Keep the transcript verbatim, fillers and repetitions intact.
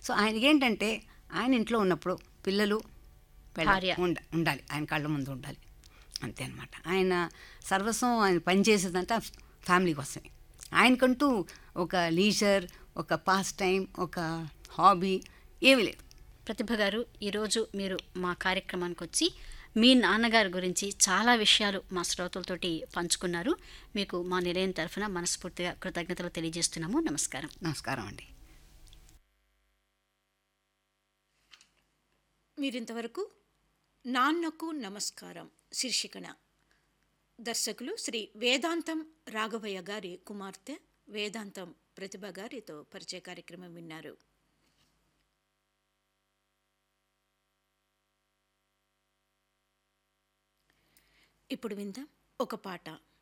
So ఆయనకేంటంటే ఆయన ఇంట్లో ఉన్నప్పుడు పిల్లలు పెళ్ళాం భార్య. ఉండ ఉండాలి, ఆయన కళ్ళ ముందు ఉండాలి, అంతే అనమాట. ఆయన సర్వస్వం ఆయన పనిచేసేదంతా ఫ్యామిలీ కోసమే. ఆయనకంటూ ఒక లీజర్, ఒక పాస్ టైం, ఒక హాబీ ఏమీ లేదు. ప్రతిభ గారు, ఈరోజు మీరు మా కార్యక్రమానికి వచ్చి మీ నాన్నగారి గురించి చాలా విషయాలు మా శ్రోతలతోటి పంచుకున్నారు. మీకు మా నిలయం తరఫున మనస్ఫూర్తిగా కృతజ్ఞతలు తెలియజేస్తున్నాము. నమస్కారం. నమస్కారం అండి. మీరింతవరకు నాన్నకు నమస్కారం శీర్షికన దర్శకులు శ్రీ వేదాంతం రాఘవయ్య గారి కుమార్తె వేదాంతం ప్రతిభ గారితో పరిచయ కార్యక్రమం విన్నారు. ఇప్పుడు విందాం ఒక పాట.